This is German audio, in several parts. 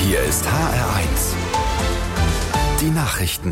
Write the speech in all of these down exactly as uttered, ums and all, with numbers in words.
Hier ist H R eins. Die Nachrichten.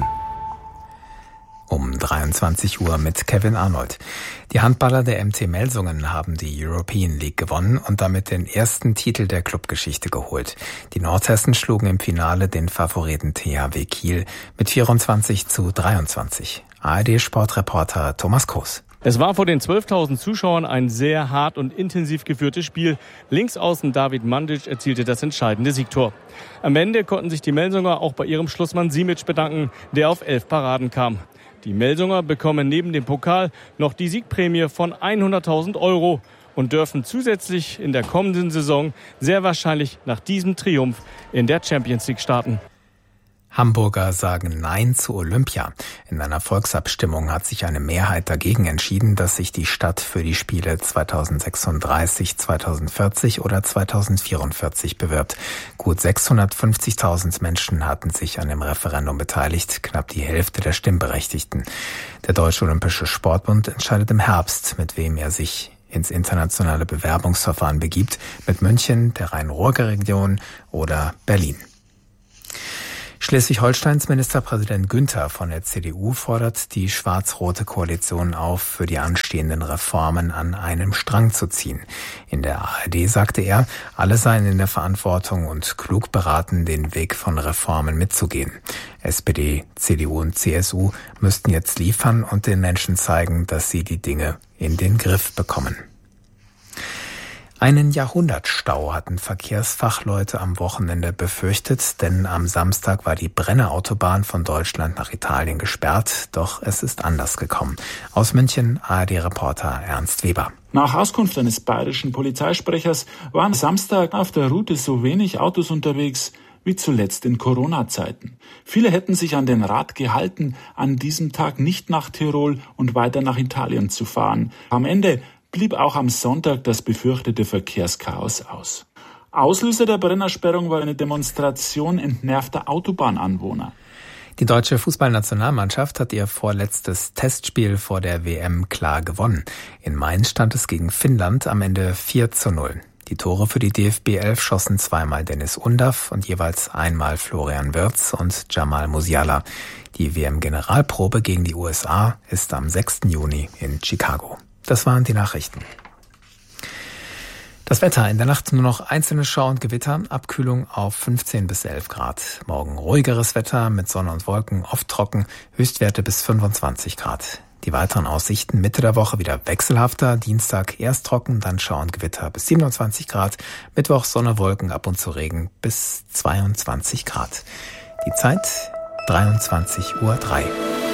Um dreiundzwanzig Uhr mit Kevin Arnold. Die Handballer der M T Melsungen haben die European League gewonnen und damit den ersten Titel der Clubgeschichte geholt. Die Nordhessen schlugen im Finale den Favoriten T H W Kiel mit vierundzwanzig zu dreiundzwanzig. A R D-Sportreporter Thomas Kroos. Es war vor den zwölftausend Zuschauern ein sehr hart und intensiv geführtes Spiel. Linksaußen David Mandic erzielte das entscheidende Siegtor. Am Ende konnten sich die Melsunger auch bei ihrem Schlussmann Simic bedanken, der auf elf Paraden kam. Die Melsunger bekommen neben dem Pokal noch die Siegprämie von hunderttausend Euro und dürfen zusätzlich in der kommenden Saison sehr wahrscheinlich nach diesem Triumph in der Champions League starten. Hamburger sagen Nein zu Olympia. In einer Volksabstimmung hat sich eine Mehrheit dagegen entschieden, dass sich die Stadt für die Spiele zweitausendsechsunddreißig, zweitausendvierzig oder zweitausendvierundvierzig bewirbt. Gut sechshundertfünfzigtausend Menschen hatten sich an dem Referendum beteiligt, knapp die Hälfte der Stimmberechtigten. Der Deutsche Olympische Sportbund entscheidet im Herbst, mit wem er sich ins internationale Bewerbungsverfahren begibt, mit München, der Rhein-Ruhr-Region oder Berlin. Schleswig-Holsteins Ministerpräsident Günther von der C D U fordert die schwarz-rote Koalition auf, für die anstehenden Reformen an einem Strang zu ziehen. In der A R D sagte er, alle seien in der Verantwortung und klug beraten, den Weg von Reformen mitzugehen. S P D, C D U und C S U müssten jetzt liefern und den Menschen zeigen, dass sie die Dinge in den Griff bekommen. Einen Jahrhundertstau hatten Verkehrsfachleute am Wochenende befürchtet, denn am Samstag war die Brenner-Autobahn von Deutschland nach Italien gesperrt, doch es ist anders gekommen. Aus München A R D-Reporter Ernst Weber. Nach Auskunft eines bayerischen Polizeisprechers waren Samstag auf der Route so wenig Autos unterwegs wie zuletzt in Corona-Zeiten. Viele hätten sich an den Rat gehalten, an diesem Tag nicht nach Tirol und weiter nach Italien zu fahren. Am Ende blieb auch am Sonntag das befürchtete Verkehrschaos aus. Auslöser der Brennersperrung war eine Demonstration entnervter Autobahnanwohner. Die deutsche Fußballnationalmannschaft hat ihr vorletztes Testspiel vor der W M klar gewonnen. In Mainz stand es gegen Finnland am Ende vier zu null. Die Tore für die D F B elf schossen zweimal Dennis Undaff und jeweils einmal Florian Wirtz und Jamal Musiala. Die W M-Generalprobe gegen die U S A ist am sechsten Juni in Chicago. Das waren die Nachrichten. Das Wetter: in der Nacht nur noch einzelne Schauer und Gewitter, Abkühlung auf fünfzehn bis elf Grad. Morgen ruhigeres Wetter mit Sonne und Wolken, oft trocken, Höchstwerte bis fünfundzwanzig Grad. Die weiteren Aussichten: Mitte der Woche wieder wechselhafter, Dienstag erst trocken, dann Schauer und Gewitter bis siebenundzwanzig Grad, Mittwoch Sonne, Wolken, ab und zu Regen bis zweiundzwanzig Grad. Die Zeit dreiundzwanzig Uhr drei.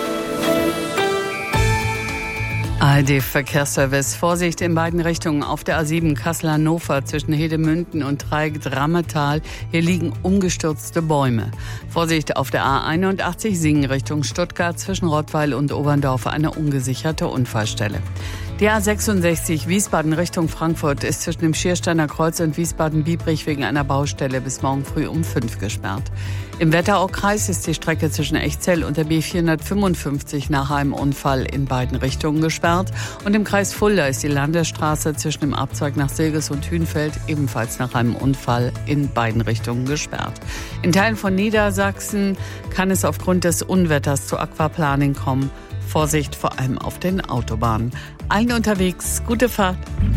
A R D-Verkehrsservice. Vorsicht in beiden Richtungen auf der A sieben Kassel-Hannover zwischen Hedemünden und Dreieck-Drammetal. Hier liegen umgestürzte Bäume. Vorsicht auf der A einundachtzig Singen Richtung Stuttgart zwischen Rottweil und Oberndorf, eine ungesicherte Unfallstelle. Die A sechsundsechzig Wiesbaden Richtung Frankfurt ist zwischen dem Schiersteiner Kreuz und Wiesbaden-Biebrich wegen einer Baustelle bis morgen früh um fünf gesperrt. Im Wetteraukreis ist die Strecke zwischen Echzell und der B vierhundertfünfundfünfzig nach einem Unfall in beiden Richtungen gesperrt. Und im Kreis Fulda ist die Landesstraße zwischen dem Abzweig nach Silges und Hünfeld ebenfalls nach einem Unfall in beiden Richtungen gesperrt. In Teilen von Niedersachsen kann es aufgrund des Unwetters zu Aquaplaning kommen. Vorsicht vor allem auf den Autobahnen. Allen unterwegs, gute Fahrt.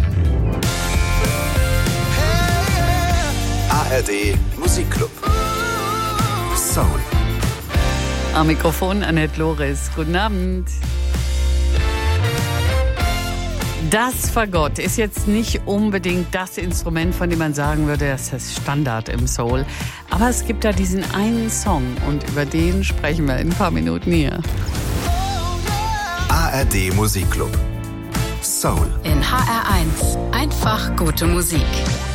A R D Musikclub. Soul. Am Mikrofon Annette Loris. Guten Abend. Das Fagott ist jetzt nicht unbedingt das Instrument, von dem man sagen würde, das ist Standard im Soul. Aber es gibt da diesen einen Song und über den sprechen wir in ein paar Minuten hier. A R D Musikclub. Soul. In H R eins. Einfach gute Musik.